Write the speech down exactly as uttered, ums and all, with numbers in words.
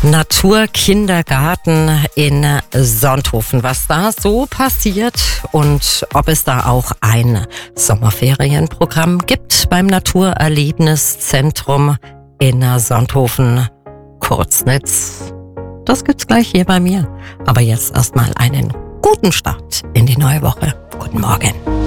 Naturkindergarten in Sonthofen. Was da so passiert und ob es da auch ein Sommerferienprogramm gibt beim Naturerlebniszentrum in Sonthofen Kurznitz. Das gibt's gleich hier bei mir. Aber jetzt erstmal einen guten Start in die neue Woche. Guten Morgen.